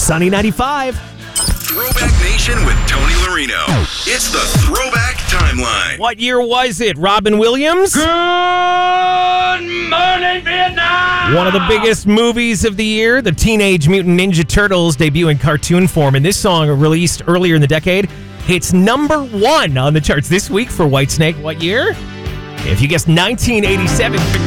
Sunny 95. Throwback Nation with Tony Marino. It's the Throwback Timeline. What year was it? Robin Williams? Good morning, Vietnam! One of the biggest movies of the year, the Teenage Mutant Ninja Turtles debut in cartoon form. And this song, released earlier in the decade, hits number 1 on the charts this week for Whitesnake. What year? If you guessed 1987...